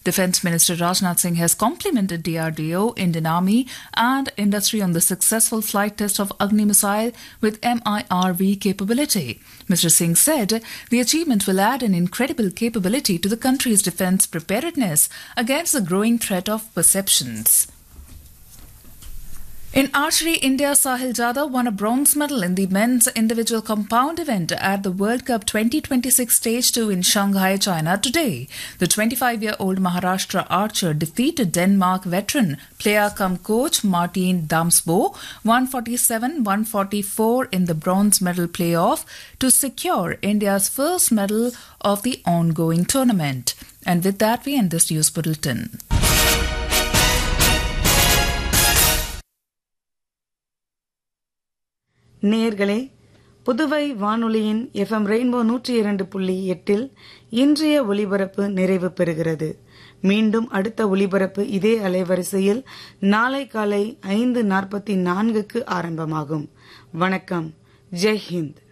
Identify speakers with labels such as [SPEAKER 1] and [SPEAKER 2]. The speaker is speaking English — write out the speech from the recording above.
[SPEAKER 1] Defence Minister Rajnath Singh has complimented DRDO, Indian Army and industry on the successful flight test of Agni missile with MIRV capability. Mr. Singh said the achievement will add an incredible capability to the country's defence preparedness against the growing threat of perceptions. In archery, India's Sahil Jadhav won a bronze medal in the men's individual compound event at the World Cup 2026 Stage 2 in Shanghai, China today. The 25-year-old Maharashtra archer defeated Denmark veteran player-cum-coach Martin Damsbo 147-144 in the bronze medal playoff to secure India's first medal of the ongoing tournament. And with that, we end this news bulletin.
[SPEAKER 2] நேயர்களே, புதுவை வானொலியின் FM rainbow 102.8 இன்றைய ஒலிபரப்பு நிறைவு பெறுகிறது. மீண்டும் அடுத்த ஒலிபரப்பு இதே அலைவரிசையில் நாளை காலை 5:44 ஆரம்பமாகும். வணக்கம். ஜெய் ஹிந்த்.